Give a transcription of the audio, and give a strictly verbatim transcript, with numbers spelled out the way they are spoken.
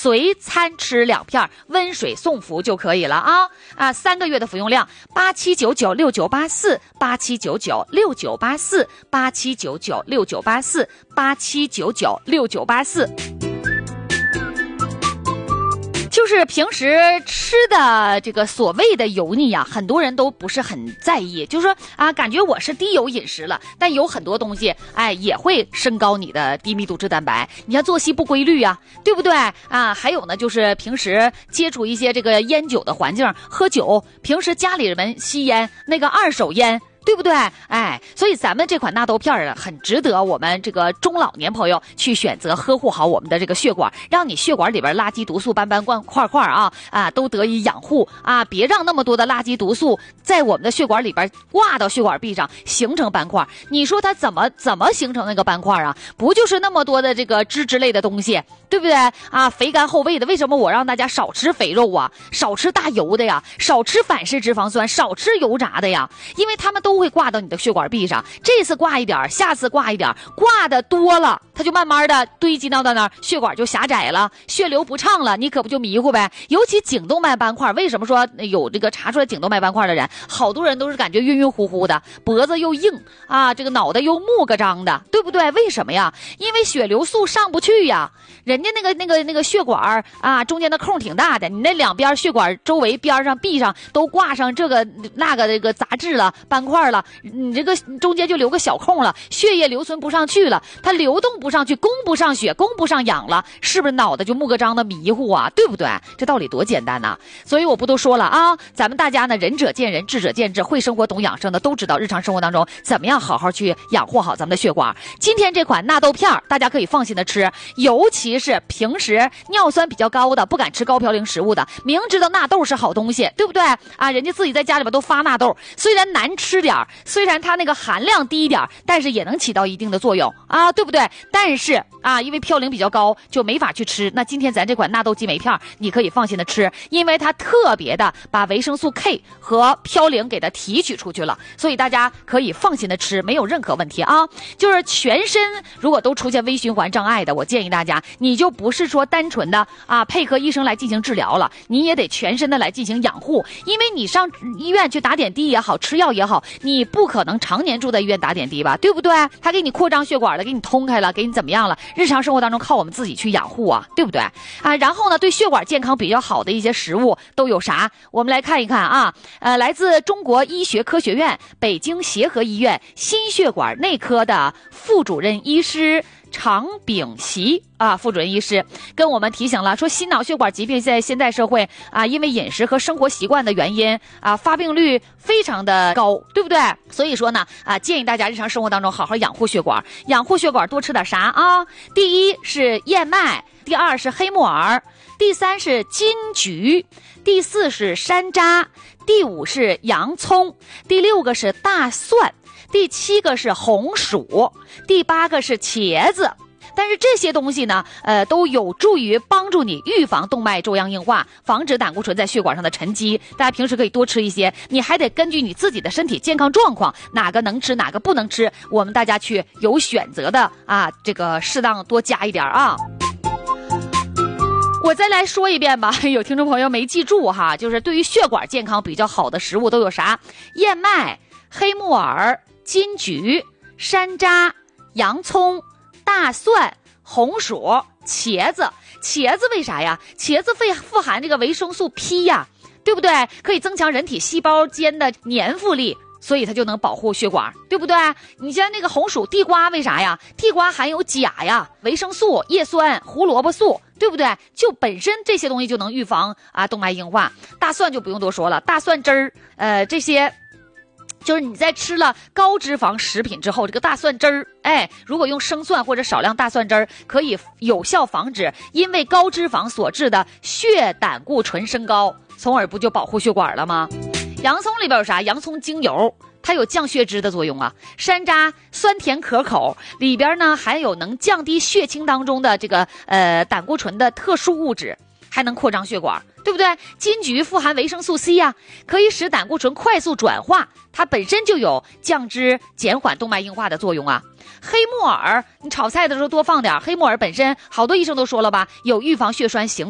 随餐吃两片，温水送服就可以了啊啊！三个月的服用量，八七九九六九八四，八七九九六九八四，八七九九六九八四，八七九九六九八四。就是平时吃的这个所谓的油腻啊，很多人都不是很在意，就是说啊，感觉我是低油饮食了，但有很多东西，哎，也会升高你的低密度脂蛋白。你看作息不规律啊，对不对啊？还有呢，就是平时接触一些这个烟酒的环境，喝酒，平时家里人吸烟，那个二手烟。对不对？哎，所以咱们这款纳豆片啊，很值得我们这个中老年朋友去选择，呵护好我们的这个血管，让你血管里边垃圾毒素斑斑块块块啊啊都得以养护啊！别让那么多的垃圾毒素在我们的血管里边挂到血管壁上形成斑块。你说它怎么怎么形成那个斑块啊？不就是那么多的这个脂质类的东西，对不对啊？肥甘厚味的，为什么我让大家少吃肥肉啊，少吃大油的呀，少吃反式脂肪酸，少吃油炸的呀？因为他们都都会挂到你的血管壁上，这次挂一点，下次挂一点，挂的多了，它就慢慢的堆积到那儿，血管就狭窄了，血流不畅了，你可不就迷糊呗？尤其颈动脉斑块，为什么说有这个查出来颈动脉斑块的人，好多人都是感觉晕晕乎乎的，脖子又硬啊，这个脑袋又木个张的，对不对？为什么呀？因为血流速上不去呀，人家那个那个那个血管啊，中间的空挺大的，你那两边血管周围边上壁上都挂上这个那个这个杂质了，斑块了，你这个中间就留个小空了，血液留存不上去了，它流动不上去，供不上血，供不上氧了，是不是脑袋就木个张的迷糊啊？对不对？这道理多简单呐、啊！所以我不都说了啊，咱们大家呢，仁者见仁，智者见智，会生活懂养生的都知道，日常生活当中怎么样好好去养护好咱们的血管。今天这款纳豆片大家可以放心的吃，尤其是平时尿酸比较高的，不敢吃高嘌呤食物的，明知道纳豆是好东西，对不对啊？人家自己在家里边都发纳豆，虽然难吃点，虽然它那个含量低一点，但是也能起到一定的作用啊，对不对？但是啊，因为嘌呤比较高，就没法去吃。那今天咱这款纳豆激酶片，你可以放心的吃，因为它特别的把维生素 K 和嘌呤给它提取出去了，所以大家可以放心的吃，没有任何问题啊。就是全身如果都出现微循环障碍的，我建议大家，你就不是说单纯的啊配合医生来进行治疗了，你也得全身的来进行养护，因为你上医院去打点滴也好，吃药也好，你不可能常年住在医院打点滴吧，对不对？他给你扩张血管了，给你通开了，给你怎么样了？日常生活当中靠我们自己去养护啊，对不对啊？然后呢，对血管健康比较好的一些食物都有啥？我们来看一看啊，呃，来自中国医学科学院北京协和医院心血管内科的副主任医师常秉习啊，副主任医师跟我们提醒了，说心脑血管疾病在现代社会啊，因为饮食和生活习惯的原因啊，发病率非常的高，对不对？所以说呢啊，建议大家日常生活当中好好养护血管，养护血管多吃点啥啊？第一是燕麦，第二是黑木耳，第三是金桔，第四是山楂，第五是洋葱，第六个是大蒜，第七个是红薯，第八个是茄子。但是这些东西呢，呃，都有助于帮助你预防动脉粥样硬化，防止胆固醇在血管上的沉积。大家平时可以多吃一些，你还得根据你自己的身体健康状况，哪个能吃，哪个不能吃，我们大家去有选择的啊，这个适当多加一点啊。我再来说一遍吧，有听众朋友没记住哈，就是对于血管健康比较好的食物都有啥？燕麦、黑木耳、金桔、山楂、洋葱、大蒜、红薯、茄子。茄子为啥呀？茄子富含这个维生素 P 呀，对不对？可以增强人体细胞间的粘附力，所以它就能保护血管，对不对？你像那个红薯、地瓜为啥呀？地瓜含有钾呀、维生素、叶酸、胡萝卜素，对不对？就本身这些东西就能预防啊动脉硬化。大蒜就不用多说了，大蒜汁儿，呃，这些就是你在吃了高脂肪食品之后，这个大蒜汁儿，哎，如果用生蒜或者少量大蒜汁儿，可以有效防止因为高脂肪所致的血胆固醇升高，从而不就保护血管了吗？洋葱里边有啥？洋葱精油，它有降血脂的作用啊。山楂酸甜可口，里边呢还有能降低血清当中的这个呃胆固醇的特殊物质，还能扩张血管，对不对？金桔富含维生素 C 啊，可以使胆固醇快速转化，它本身就有降脂减缓动脉硬化的作用啊。黑木耳，你炒菜的时候多放点黑木耳，本身好多医生都说了吧，有预防血栓形